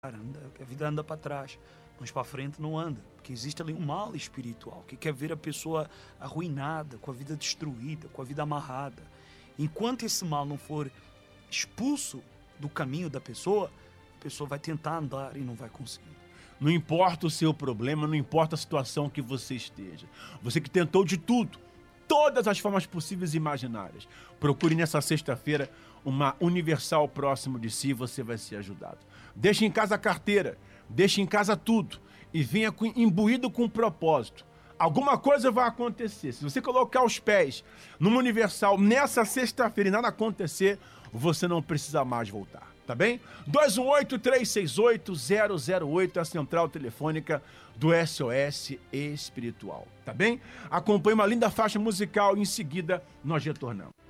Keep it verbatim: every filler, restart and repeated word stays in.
a vida anda para trás, mas para frente não anda, porque existe ali um mal espiritual que quer ver a pessoa arruinada, com a vida destruída, com a vida amarrada. Enquanto esse mal não for expulso do caminho da pessoa, a pessoa vai tentar andar e não vai conseguir. Não importa o seu problema, não importa a situação que você esteja. Você que tentou de tudo, todas as formas possíveis e imaginárias. Procure nessa sexta-feira uma Universal próximo de si, você vai ser ajudado. Deixe em casa a carteira, deixe em casa tudo e venha com, imbuído com um propósito. Alguma coisa vai acontecer. Se você colocar os pés numa Universal nessa sexta-feira e nada acontecer, você não precisa mais voltar. Tá bem? dois um oito, três seis oito, zero zero oito é a central telefônica do S O S Espiritual. Tá bem? Acompanhe uma linda faixa musical e em seguida nós retornamos.